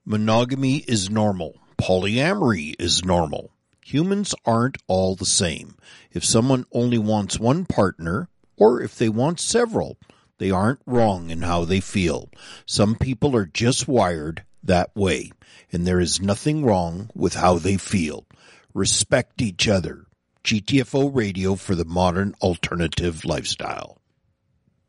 Monogamy is normal. Polyamory is normal. Humans aren't all the same. If someone only wants one partner, or if they want several, they aren't wrong in how they feel. Some people are just wired that way, and there is nothing wrong with how they feel. Respect each other. GTFO Radio for the modern alternative lifestyle.